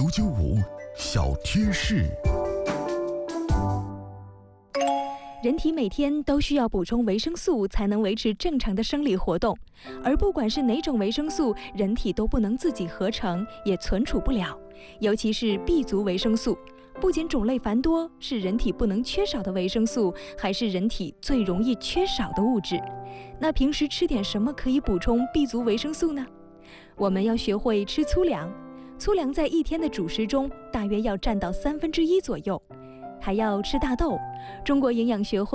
995小贴士。 人体每天都需要补充维生素才能维持正常的生理活动，而不管是哪种维生素，人体都不能自己合成，也存储不了。尤其是 B 族维生素，不仅种类繁多，是人体不能缺少的维生素，还是人体最容易缺少的物质。那平时吃点什么可以补充 B 族维生素呢？我们要学会吃粗粮，粗粮在一天的主食中大约要占到1/3左右。还要吃大豆。中国营养学会